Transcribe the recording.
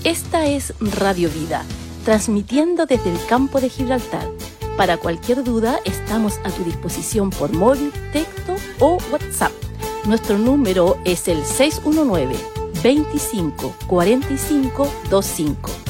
Esta es Radio Vida, transmitiendo desde el campo de Gibraltar. Para cualquier duda, estamos a tu disposición por móvil, texto o WhatsApp. Nuestro número es el 619-25 45 25.